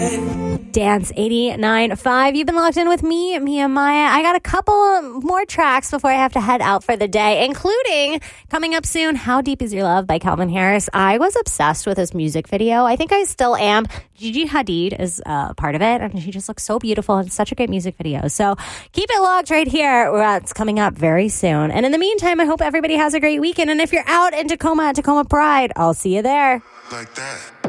Dance 89.5. You've been locked in with me, Mia Maya. I got a couple more tracks before I have to head out for the day, including coming up soon, How Deep Is Your Love by Calvin Harris. I was obsessed with this music video. I think I still am. Gigi Hadid is part of it, and she just looks so beautiful and such a great music video. So keep it locked right here. It's coming up very soon. And in the meantime, I hope everybody has a great weekend. And if you're out in Tacoma at Tacoma Pride, I'll see you there. Like that.